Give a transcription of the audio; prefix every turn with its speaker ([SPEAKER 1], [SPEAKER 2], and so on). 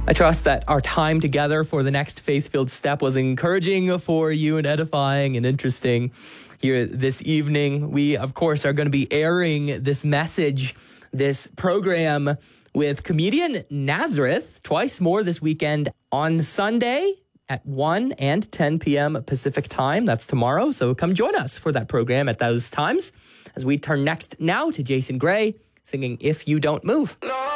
[SPEAKER 1] I trust that our time together for the next faith-filled step was encouraging for you and edifying and interesting here this evening. We, of course, are going to be airing this message, this program with comedian Nazareth twice more this weekend on Sunday at 1 and 10 p.m. Pacific time. That's tomorrow. So come join us for that program at those times as we turn next now to Jason Gray singing If You Don't Move.
[SPEAKER 2] Lord.